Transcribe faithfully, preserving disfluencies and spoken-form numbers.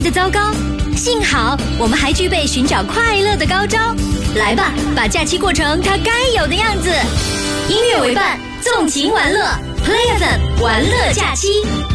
的糟糕。幸好我们还具备寻找快乐的高招。来吧，把假期过成它该有的样子。音乐为伴，纵情玩乐 ，Play F M 玩乐假期。